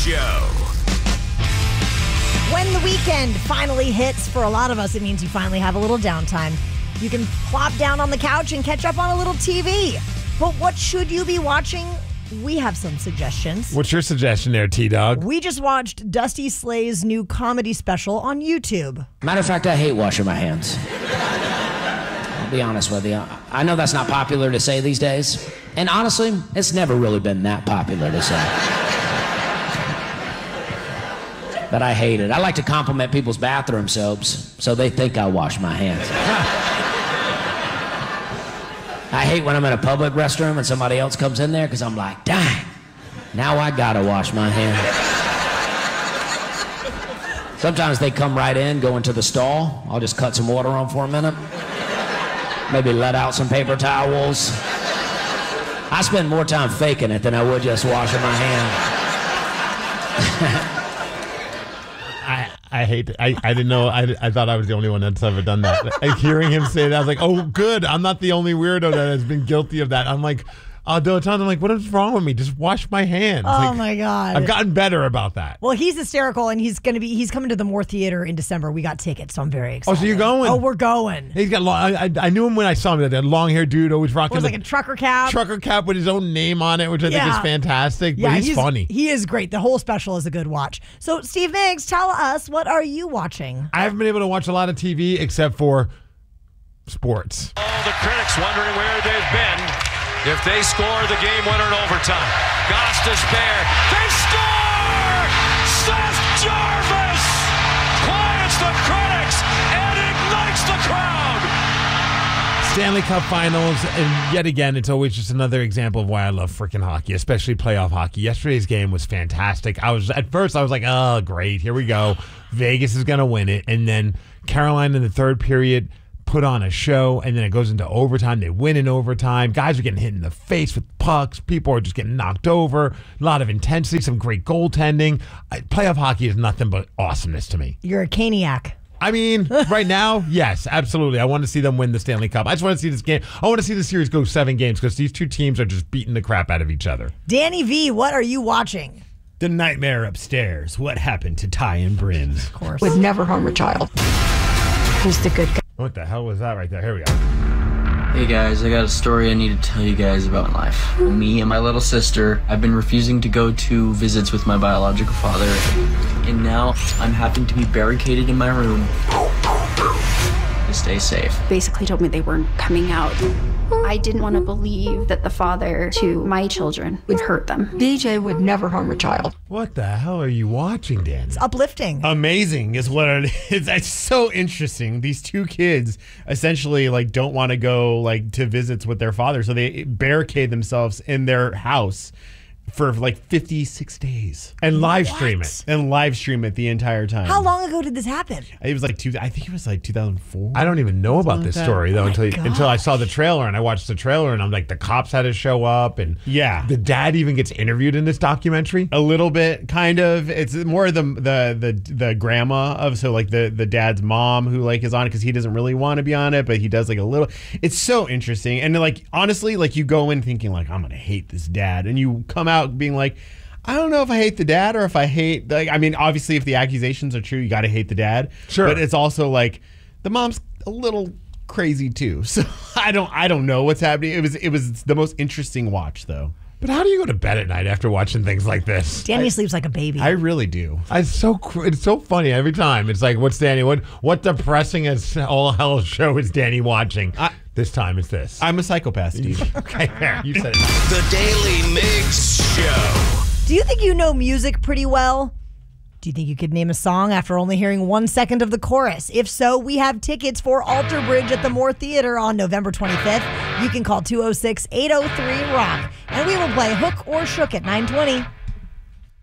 Show. When the weekend finally hits, for a lot of us, it means you finally have a little downtime. You can plop down on the couch and catch up on a little TV. But what should you be watching? We have some suggestions. What's your suggestion there, T-Dog? We just watched Dusty Slay's new comedy special on YouTube. Matter of fact, I hate washing my hands. I'll be honest with you. I know that's not popular to say these days. And honestly, it's never really been that popular to say. But I hate it. I like to compliment people's bathroom soaps, so they think I wash my hands. I hate when I'm in a public restroom and somebody else comes in there because I'm like, dang, now I gotta wash my hands. Sometimes they come right in, go into the stall. I'll just cut some water on for a minute. Maybe let out some paper towels. I spend more time faking it than I would just washing my hands. I hate it. I didn't know. I thought I was the only one that's ever done that. Like, hearing him say that, I was like, oh, good. I'm not the only weirdo that has been guilty of that. I'm like, I'm like, what is wrong with me? Just wash my hands. Oh, like, my God. I've gotten better about that. Well, he's hysterical, and he's coming to the Moore Theater in December. We got tickets, so I'm very excited. Oh, so you're going? Oh, we're going. He's got long. I knew him when I saw him. That long-haired dude always rocking like a trucker cap. Trucker cap with his own name on it, which I think is fantastic. Yeah, but he's funny. He is great. The whole special is a good watch. So, Steve Miggs, tell us, what are you watching? I haven't been able to watch a lot of TV except for sports. All the critics wondering where they've been if they score the game winner in overtime. Goss to spare. They score! Seth Jarvis quiets the critics and ignites the crowd. Stanley Cup Finals, and yet again, it's always just another example of why I love freaking hockey, especially playoff hockey. Yesterday's game was fantastic. At first I was like, oh, great, here we go. Vegas is going to win it. And then Carolina in the third period put on a show, and then it goes into overtime. They win in overtime. Guys are getting hit in the face with pucks. People are just getting knocked over. A lot of intensity, some great goaltending. Playoff hockey is nothing but awesomeness to me. You're a Caniac. I mean, right now, yes, absolutely. I want to see them win the Stanley Cup. I just want to see this game. I want to see the series go 7 games because these two teams are just beating the crap out of each other. Danny V, what are you watching? The Nightmare Upstairs. What happened to Ty and Bryn? Of course. Would never harm a child. Who's the good guy? What the hell was that right there? Here we go. Hey guys, I got a story I need to tell you guys about life. Me and my little sister, I've been refusing to go to visits with my biological father, and now I'm having to be barricaded in my room to stay safe. Basically told me they weren't coming out. I didn't want to believe that the father to my children would hurt them. DJ would never harm a child. What the hell are you watching, Dan? It's uplifting. Amazing is what it is. It's so interesting. These two kids essentially don't want to go to visits with their father, so they barricade themselves in their house for 56 days and live stream it. And live stream it the entire time. How long ago did this happen? It was I think it was 2004. I don't even know about this story though until I saw the trailer, and I watched the trailer, and I'm like, the cops had to show up, and the dad even gets interviewed in this documentary. A little bit, kind of. It's more the grandma of the dad's mom who is on it because he doesn't really want to be on it, but he does a little. It's so interesting, and honestly, you go in thinking I'm gonna hate this dad, and you come out being I don't know if I hate the dad or if I hate obviously if the accusations are true, you got to hate the dad. Sure. But it's also the mom's a little crazy too. So I don't know what's happening. It was the most interesting watch though. But how do you go to bed at night after watching things like this? Danny sleeps like a baby. I really do. It's so funny every time. It's what's Danny? What depressing as all hell show is Danny watching? This time it's this. I'm a psychopath, Steve. Okay, there. You said it. The Daily Mix Show. Do you think you know music pretty well? Do you think you could name a song after only hearing 1 second of the chorus? If so, we have tickets for Alter Bridge at the Moore Theater on November 25th. You can call 206-803-ROCK, and we will play Hook or Shook at 9:20.